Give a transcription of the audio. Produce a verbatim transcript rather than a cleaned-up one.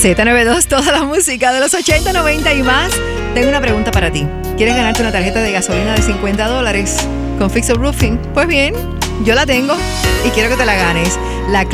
Z noventa y dos, toda la música de los ochenta, noventa y más. Tengo una pregunta para ti. ¿Quieres ganarte una tarjeta de gasolina de cincuenta dólares con Fix Up Roofing? Pues bien, yo la tengo y quiero que te la ganes. La